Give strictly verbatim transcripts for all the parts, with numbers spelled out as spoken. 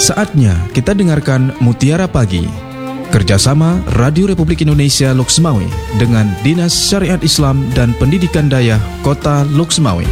Saatnya kita dengarkan Mutiara Pagi, kerjasama Radio Republik Indonesia Loksmawe dengan Dinas Syariat Islam dan Pendidikan Dayah Kota Loksmawe.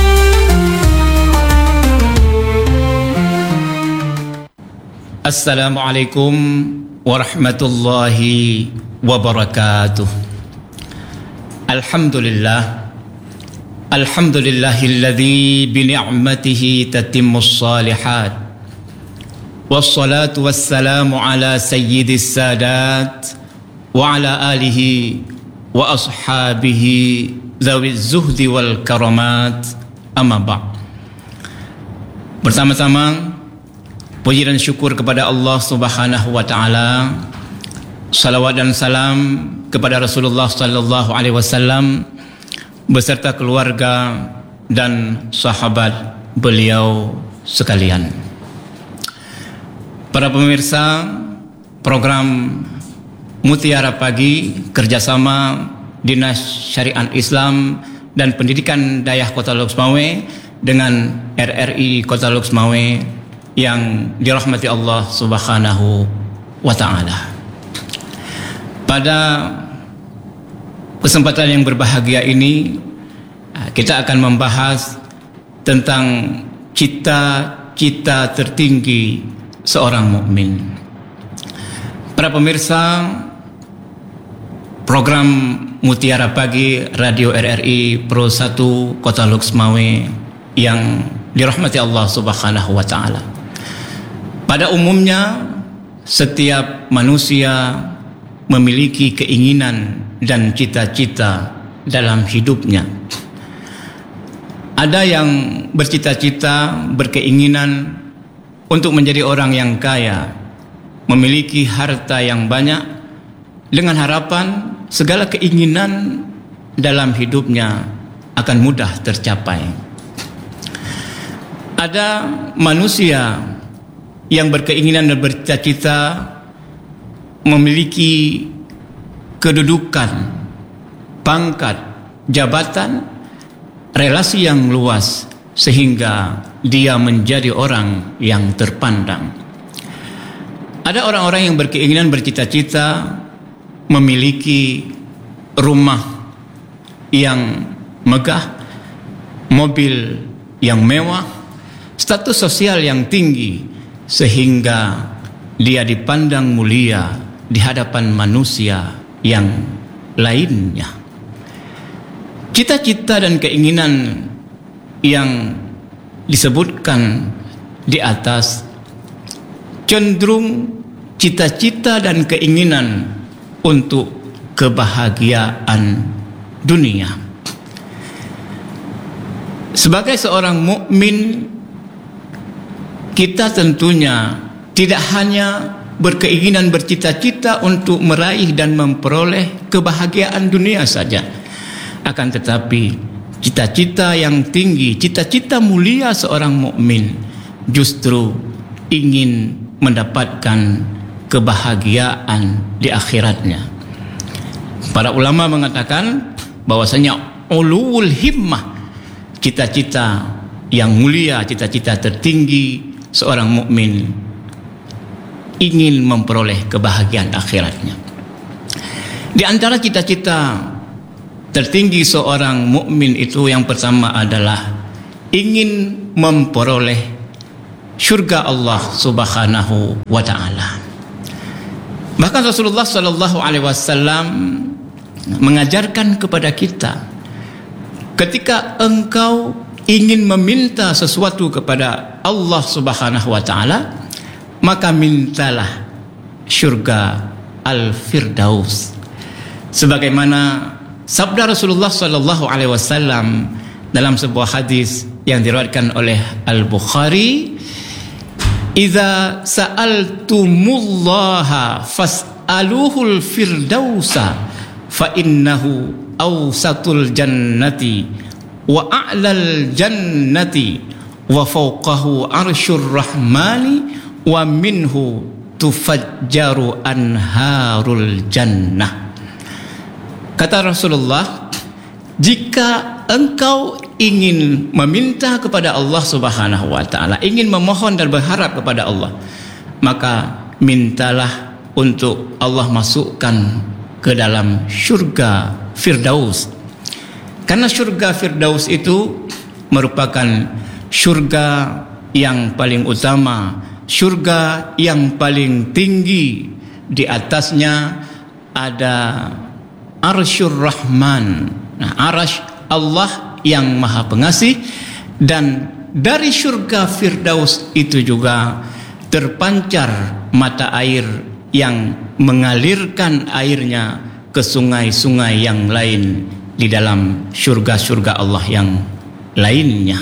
Assalamualaikum warahmatullahi wabarakatuh. Alhamdulillah. Alhamdulillahilladzi bini'matihi tatimmus shalihat. Wassalatu wassalamu ala sayyidis sadat wa ala alihi wa ashabihi zawiz zuhdi wal karamat, amma ba'd. Bersama-sama puji dan syukur kepada Allah Subhanahu wa taala. Salawat dan salam kepada Rasulullah sallallahu alaihi wasallam beserta keluarga dan sahabat beliau sekalian. Para pemirsa program Mutiara Pagi kerjasama Dinas Syariat Islam dan Pendidikan Dayah Kota Loksmawe dengan R R I Kota Loksmawe yang dirahmati Allah Subhanahu wa taala. Pada kesempatan yang berbahagia ini kita akan membahas tentang cita-cita tertinggi seorang mukmin. Para pemirsa program Mutiara Pagi Radio R R I Pro satu Kota Loksmawe yang dirahmati Allah Subhanahu wa taala. Pada umumnya setiap manusia memiliki keinginan dan cita-cita dalam hidupnya. Ada yang bercita-cita, berkeinginan untuk menjadi orang yang kaya, memiliki harta yang banyak, dengan harapan segala keinginan dalam hidupnya akan mudah tercapai. Ada manusia yang berkeinginan dan bercita-cita memiliki kedudukan, pangkat, jabatan, relasi yang luas sehingga dia menjadi orang yang terpandang. Ada orang-orang yang berkeinginan, bercita-cita memiliki rumah yang megah, mobil yang mewah, status sosial yang tinggi sehingga dia dipandang mulia di hadapan manusia yang lainnya. Cita-cita dan keinginan yang disebutkan di atas cenderung cita-cita dan keinginan untuk kebahagiaan dunia. Sebagai seorang mukmin, kita tentunya tidak hanya berkeinginan, bercita-cita untuk meraih dan memperoleh kebahagiaan dunia saja, akan tetapi cita-cita yang tinggi, cita-cita mulia seorang mukmin justru ingin mendapatkan kebahagiaan di akhiratnya. Para ulama mengatakan bahwasanya ulul himmah, cita-cita yang mulia, cita-cita tertinggi seorang mukmin ingin memperoleh kebahagiaan akhiratnya. Di antara cita-cita tertinggi seorang mukmin itu yang pertama adalah ingin memperoleh syurga Allah Subhanahu wa taala. Bahkan Rasulullah sallallahu alaihi wasallam mengajarkan kepada kita, ketika engkau ingin meminta sesuatu kepada Allah Subhanahu wa taala, maka mintalah syurga Al-Firdaus. Sebagaimana sabda Rasulullah sallallahu alaihi wasallam dalam sebuah hadis yang diriwayatkan oleh Al-Bukhari, "Idza sa'altumullaha fas'aluhul firdausa fa innahu awsatul jannati wa a'lal jannati wa fawqahu arsyur rahmani wa minhu tufajjaru anharul jannah." Kata Rasulullah, jika engkau ingin meminta kepada Allah Subhanahu wa taala, ingin memohon dan berharap kepada Allah, maka mintalah untuk Allah masukkan ke dalam syurga Firdaus. Karena syurga Firdaus itu merupakan syurga yang paling utama, syurga yang paling tinggi. Di atasnya ada Arsyur Rahman. Nah, Arsy Allah yang Maha Pengasih, dan dari syurga Firdaus itu juga terpancar mata air yang mengalirkan airnya ke sungai-sungai yang lain di dalam syurga-syurga Allah yang lainnya.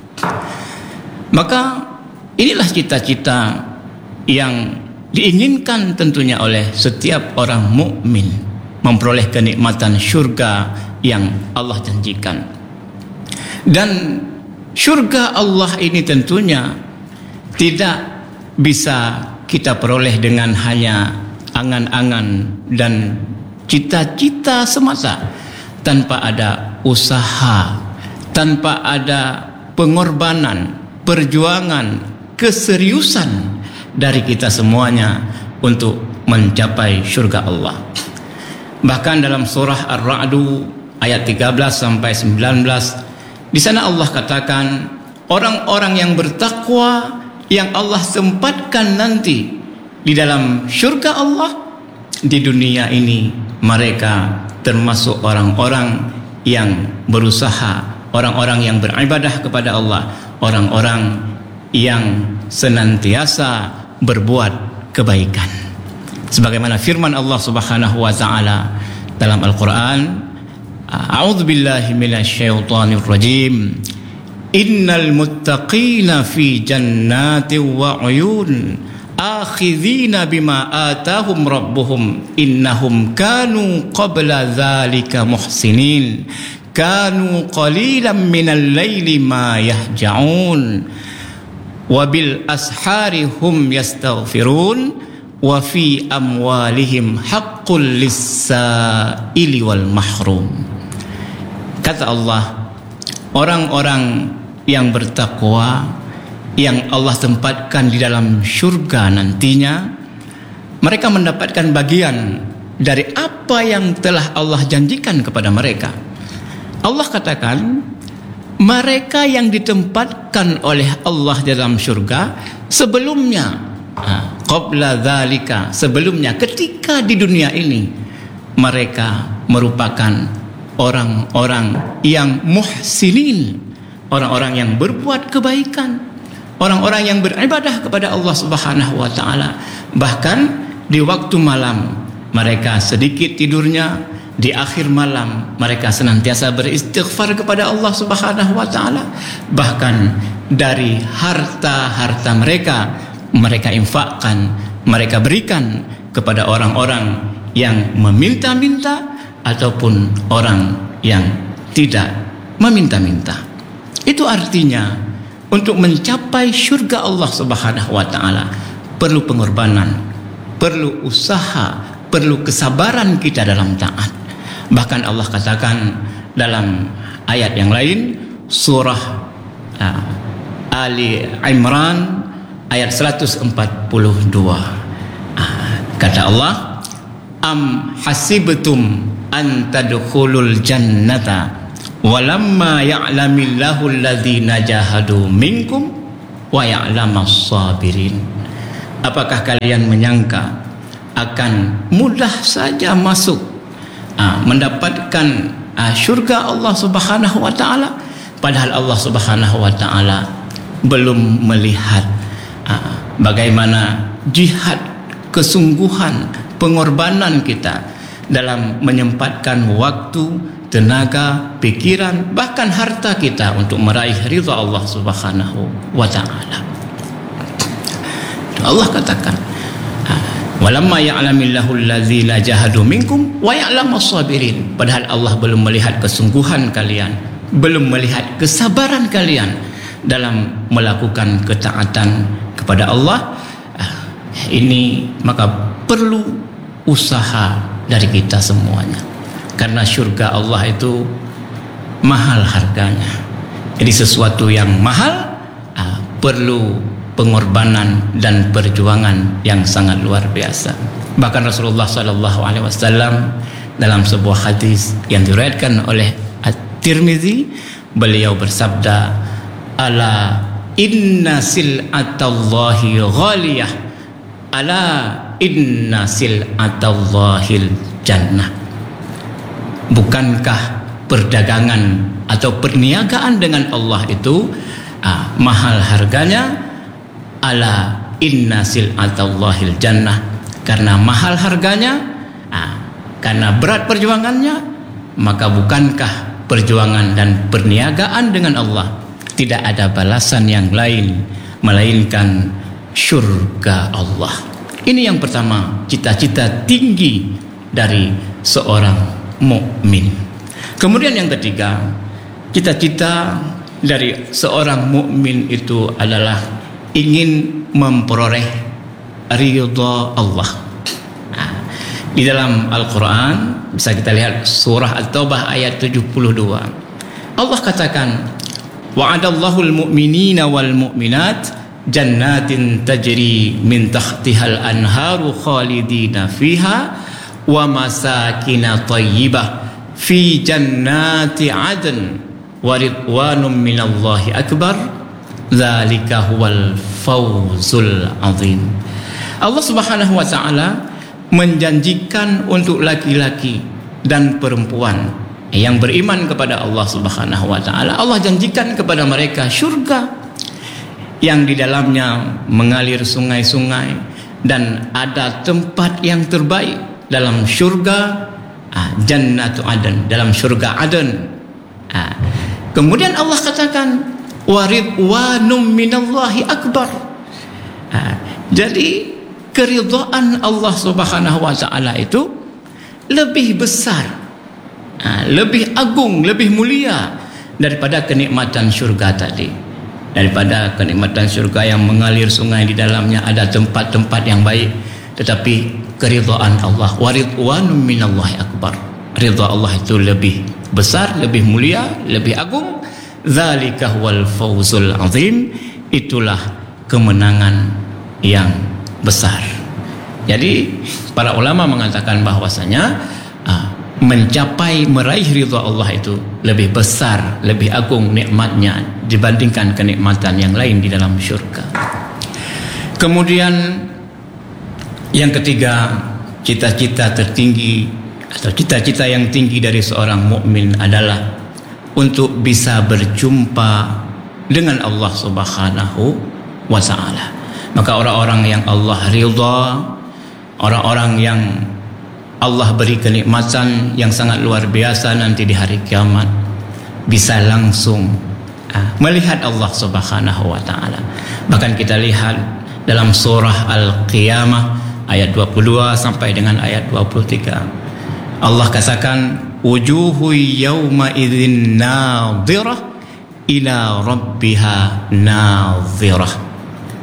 Maka inilah cita-cita yang diinginkan tentunya oleh setiap orang mukmin, memperoleh kenikmatan syurga yang Allah janjikan. Dan syurga Allah ini tentunya tidak bisa kita peroleh dengan hanya angan-angan dan cita-cita semata, tanpa ada usaha, tanpa ada pengorbanan, perjuangan, keseriusan dari kita semuanya untuk mencapai syurga Allah. Bahkan dalam surah Ar-Ra'du ayat tiga belas sampai sembilan belas, di sana Allah katakan, orang-orang yang bertakwa yang Allah tempatkan nanti di dalam syurga Allah di dunia ini, mereka termasuk orang-orang yang berusaha, orang-orang yang beribadah kepada Allah, orang-orang yang senantiasa berbuat kebaikan. Sebagaimana firman Allah Subhanahu wa taala dalam Al-Qur'an, A'udzu billahi minasyaitonir rajim. Innal muttaqina fi jannatin wa 'uyun akhidhina bima atahum rabbuhum innahum kanu qabla dzalika muhsinin kanu qalilan minal laili ma yahja'un wabil ashari hum yastaghfirun wa fi amwalihim haqqul lis-sa'ili wal mahrum. Kata Allah, orang-orang yang bertakwa yang Allah tempatkan di dalam syurga nantinya, mereka mendapatkan bagian dari apa yang telah Allah janjikan kepada mereka. Allah katakan, mereka yang ditempatkan oleh Allah dalam syurga sebelumnya, qabla dzalika, sebelumnya ketika di dunia ini, mereka merupakan orang-orang yang muhsinin, orang-orang yang berbuat kebaikan, orang-orang yang beribadah kepada Allah Subhanahu wa taala. Bahkan di waktu malam mereka sedikit tidurnya, di akhir malam mereka senantiasa beristighfar kepada Allah Subhanahu wa taala. Bahkan dari harta-harta mereka, mereka infakkan, mereka berikan kepada orang-orang yang meminta-minta ataupun orang yang tidak meminta-minta. Itu artinya untuk mencapai syurga Allah Subhanahu wa taala perlu pengorbanan, perlu usaha, perlu kesabaran kita dalam taat. Bahkan Allah katakan dalam ayat yang lain, surah uh, Ali Imran ayat seratus empat puluh dua, uh, kata Allah, am hasibtum an tadkhulul jannata walamma ya'lamillahu alladhina jahadu minkum wa ya'lamas sabirin. Apakah kalian menyangka akan mudah saja masuk Uh, mendapatkan uh, syurga Allah Subhanahu wa taala, padahal Allah Subhanahu wa taala belum melihat uh, bagaimana jihad, kesungguhan, pengorbanan kita dalam menyempatkan waktu, tenaga, pikiran, bahkan harta kita untuk meraih ridha Allah Subhanahu wa taala. Allah katakan, walamma ya'lamillahu allazina jahadu minkum wa ya'lamas sabirin. Padahal Allah belum melihat kesungguhan kalian, belum melihat kesabaran kalian dalam melakukan ketaatan kepada Allah. Ini maka perlu usaha dari kita semuanya. Karena syurga Allah itu mahal harganya. Jadi sesuatu yang mahal uh, perlu pengorbanan dan perjuangan yang sangat luar biasa. Bahkan Rasulullah Sallallahu Alaihi Wasallam dalam sebuah hadis yang diriwayatkan oleh At-Tirmidzi, beliau bersabda, ala inna sil'atallahi ghaliyah, ala inna sil'atallahil jannah. Bukankah perdagangan atau perniagaan dengan Allah itu ah, mahal harganya? Ala inna sil'atallahil jannah, karena mahal harganya, ah, karena berat perjuangannya, maka bukankah perjuangan dan perniagaan dengan Allah tidak ada balasan yang lain melainkan syurga Allah. Ini yang pertama, cita-cita tinggi dari seorang mukmin. Kemudian yang ketiga, cita-cita dari seorang mukmin itu adalah ingin memperoleh ridha Allah. Nah, di dalam Al-Quran bisa kita lihat surah At-Taubah ayat tujuh puluh dua. Allah katakan, wa'adallahu al-mu'minina wal mu'minat jannatin tajri min tahtihal anharu khalidina fiha wa masakina tayyibah fi jannati adn wa ridwanum minallahi akbar dzalika huwal fawzul azim. Allah Subhanahu wa taala menjanjikan untuk laki-laki dan perempuan yang beriman kepada Allah Subhanahu wa taala, Allah janjikan kepada mereka syurga yang di dalamnya mengalir sungai-sungai, dan ada tempat yang terbaik dalam syurga, ah, Jannatu Aden, dalam syurga Aden. Ah. Kemudian Allah katakan wa ridwanum minallahi akbar. Ah. Jadi keridhaan Allah Subhanahu wa taala itu lebih besar, lebih agung, lebih mulia daripada kenikmatan syurga tadi. Daripada kenikmatan syurga yang mengalir sungai di dalamnya, ada tempat-tempat yang baik, tetapi keridhaan Allah, wa ridwanum minallahi akbar, ridha Allah itu lebih besar, lebih mulia, lebih agung. Dzalika huwal fawzul azim, itulah kemenangan yang besar. Jadi para ulama mengatakan bahwasanya ah, mencapai meraih ridha Allah itu lebih besar, lebih agung nikmatnya dibandingkan kenikmatan yang lain di dalam syurga. Kemudian yang ketiga, cita-cita tertinggi atau cita-cita yang tinggi dari seorang mukmin adalah untuk bisa berjumpa dengan Allah Subhanahu wa taala. Maka orang-orang yang Allah ridha, orang-orang yang Allah beri kenikmatan yang sangat luar biasa nanti di hari kiamat, bisa langsung uh, melihat Allah Subhanahu wa taala. Bahkan kita lihat dalam surah Al-Qiyamah ayat dua puluh dua sampai dengan ayat dua puluh tiga. Allah katakan, wujuhu yawma idzin nadhirah ila rabbiha nadhirah.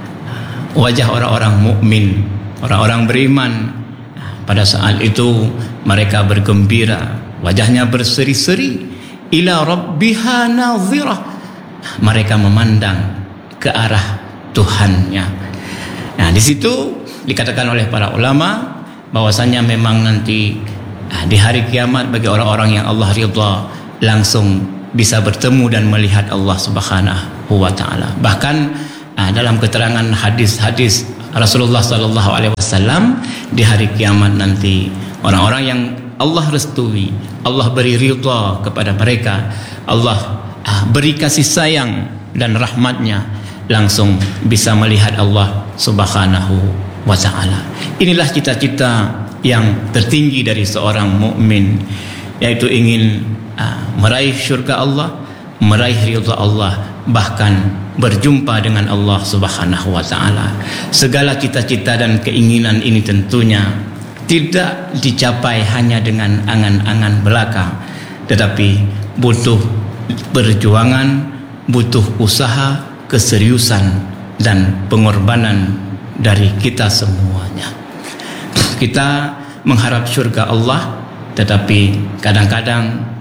Wajah orang-orang mukmin, orang-orang beriman, pada saat itu mereka bergembira, wajahnya berseri-seri. Ila rabbiha nadhirah, mereka memandang ke arah Tuhannya. Nah, di situ dikatakan oleh para ulama bahwasanya memang nanti nah, di hari kiamat bagi orang-orang yang Allah ridha langsung bisa bertemu dan melihat Allah Subhanahu wa taala. Bahkan nah, dalam keterangan hadis-hadis Rasulullah Sallallahu Alaihi Wasallam, di hari kiamat nanti orang-orang yang Allah restui, Allah beri ridha kepada mereka, Allah ah, beri kasih sayang dan rahmatnya, langsung bisa melihat Allah Subhanahu wa taala. Inilah cita-cita yang tertinggi dari seorang mukmin, yaitu ingin ah, meraih syurga Allah, meraih ridha Allah, bahkan berjumpa dengan Allah Subhanahu wa taala. Segala cita-cita dan keinginan ini tentunya tidak dicapai hanya dengan angan-angan belaka, tetapi butuh perjuangan, butuh usaha, keseriusan dan pengorbanan dari kita semuanya. Kita mengharap syurga Allah, tetapi kadang-kadang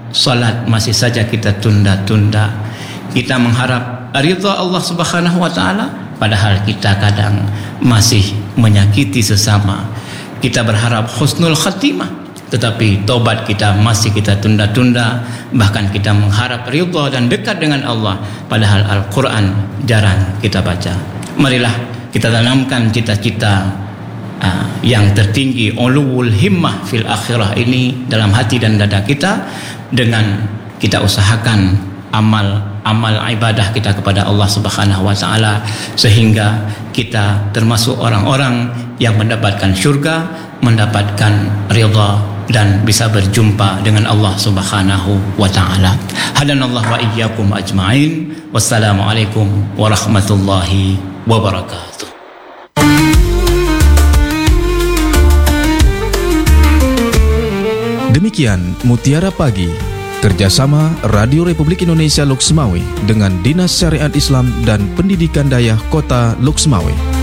salat masih saja kita tunda-tunda. Kita mengharap ridha Allah Subhanahu wa taala, padahal kita kadang masih menyakiti sesama. Kita berharap husnul khatimah, tetapi tobat kita masih kita tunda-tunda. Bahkan kita mengharap ridha dan dekat dengan Allah, padahal Al-Quran jarang kita baca. Marilah kita tanamkan cita-cita uh, yang tertinggi, ulul himmah fil akhirah ini dalam hati dan dada kita, dengan kita usahakan amal-amal ibadah kita kepada Allah Subhanahu wa taala, sehingga kita termasuk orang-orang yang mendapatkan syurga, mendapatkan ridha dan bisa berjumpa dengan Allah Subhanahu wa taala. Hadanallahu wa iyyakum ajma'in. Wassalamualaikum warahmatullahi wabarakatuh. Demikian Mutiara Pagi, kerjasama Radio Republik Indonesia Loksmawe dengan Dinas Syariat Islam dan Pendidikan Dayah Kota Loksmawe.